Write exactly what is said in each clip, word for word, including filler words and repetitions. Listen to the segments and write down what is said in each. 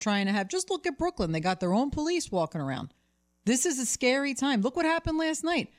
trying to have, just look at Brooklyn. They got their own police walking around. This is a scary time. Look what happened last night.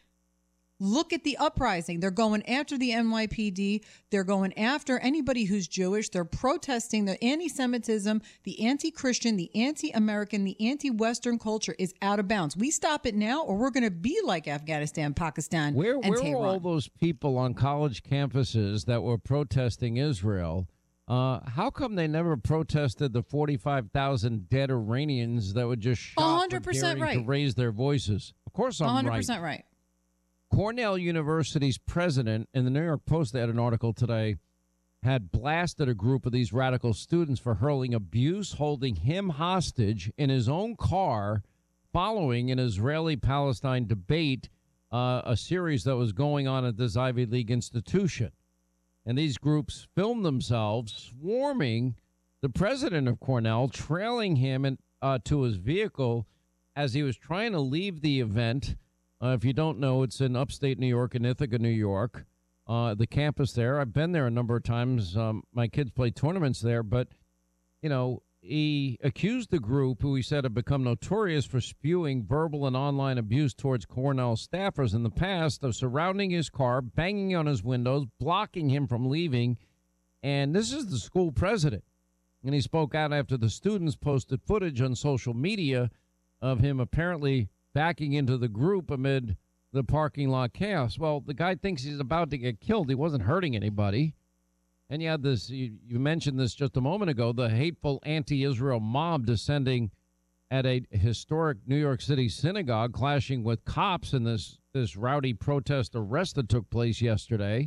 Look at the uprising. They're going after the N Y P D. They're going after anybody who's Jewish. They're protesting the anti-Semitism, the anti-Christian, the anti-American, the anti-Western culture is out of bounds. We stop it now or we're going to be like Afghanistan, Pakistan, where, and where Tehran. were all those people on college campuses that were protesting Israel? Uh, how come they never protested the forty-five thousand dead Iranians that were just shot one hundred for percent daring right. to raise their voices? Of course I'm one hundred right. one hundred percent right. Cornell University's president, in the New York Post, they had an article today, had blasted a group of these radical students for hurling abuse, holding him hostage in his own car following an Israeli-Palestine debate, uh, a series that was going on at this Ivy League institution. And these groups filmed themselves swarming the president of Cornell, trailing him in, uh, to his vehicle as he was trying to leave the event. Uh, if you don't know, it's in upstate New York, in Ithaca, New York, uh, the campus there. I've been there a number of times. Um, my kids play tournaments there. But, you know, he accused the group, who he said had become notorious for spewing verbal and online abuse towards Cornell staffers in the past, of surrounding his car, banging on his windows, blocking him from leaving. And this is the school president. And he spoke out after the students posted footage on social media of him apparently backing into the group amid the parking lot chaos. Well, the guy thinks he's about to get killed. He wasn't hurting anybody. And you had this, you, you mentioned this just a moment ago, the hateful anti-Israel mob descending at a historic New York City synagogue, clashing with cops in this, this rowdy protest arrest that took place yesterday.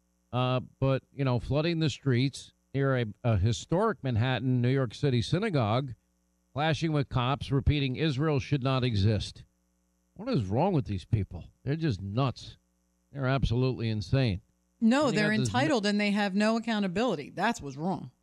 Uh, but, you know, flooding the streets near a, a historic Manhattan, New York City synagogue, clashing with cops, repeating Israel should not exist. What is wrong with these people? They're just nuts. They're absolutely insane. No, And you they're got this- entitled and they have no accountability. That's what's wrong.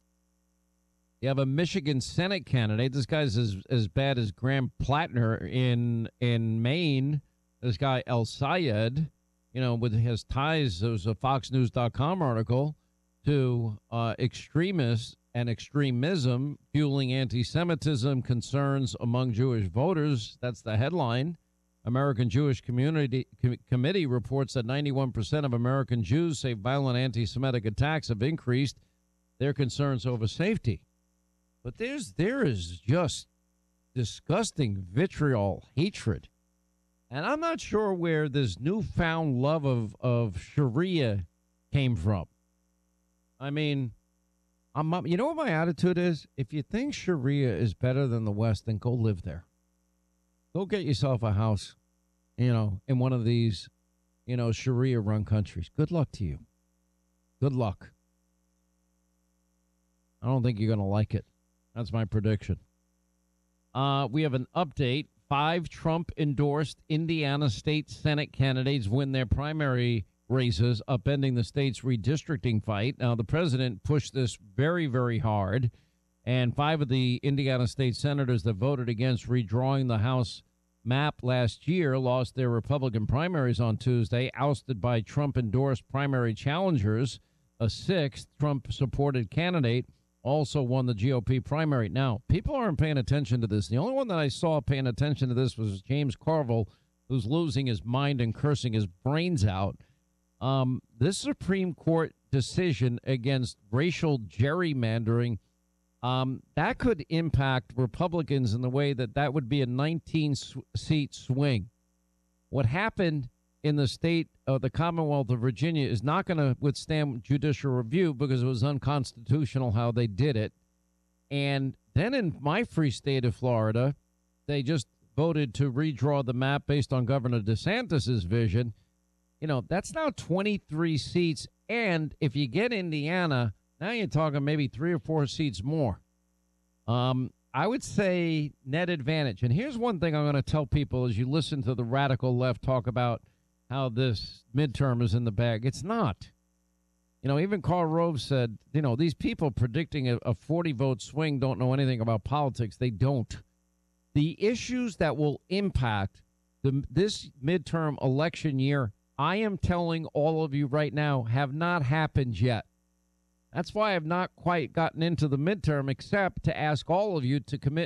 You have a Michigan Senate candidate. This guy's as as bad as Graham Plattner in in Maine. This guy El Sayed, you know, with his ties, there was a Fox News dot com article, to uh, extremists and extremism fueling anti-Semitism concerns among Jewish voters. That's the headline. American Jewish Community Com- Committee reports that ninety-one percent of American Jews say violent anti-Semitic attacks have increased their concerns over safety. But there's there is just disgusting vitriol, hatred. And I'm not sure where this newfound love of, of Sharia came from. I mean, I'm, you know what my attitude is? If you think Sharia is better than the West, then go live there. Go get yourself a house, you know, in one of these, you know, Sharia-run countries. Good luck to you. Good luck. I don't think you're going to like it. That's my prediction. Uh, we have an update. Five Trump-endorsed Indiana state Senate candidates win their primary races, upending the state's redistricting fight. Now, the president pushed this very, very hard, and five of the Indiana state senators that voted against redrawing the House map last year lost their Republican primaries on Tuesday, ousted by Trump-endorsed primary challengers. A sixth Trump-supported candidate also won the G O P primary. Now, people aren't paying attention to this. The only one that I saw paying attention to this was James Carville, who's losing his mind and cursing his brains out. Um, this Supreme Court decision against racial gerrymandering, um, that could impact Republicans in the way that that would be a nineteen-seat swing. What happened in the state of the Commonwealth of Virginia is not going to withstand judicial review because it was unconstitutional how they did it. And then in my free state of Florida, they just voted to redraw the map based on Governor DeSantis's vision. You know, that's now twenty-three seats. And if you get Indiana, now you're talking maybe three or four seats more. Um, I would say net advantage. And here's one thing I'm going to tell people as you listen to the radical left talk about how this midterm is in the bag. It's not. You know, even Karl Rove said, you know, these people predicting a forty vote swing don't know anything about politics. They don't. The issues that will impact the, this midterm election year, I am telling all of you right now, have not happened yet. That's why I've not quite gotten into the midterm, except to ask all of you to commit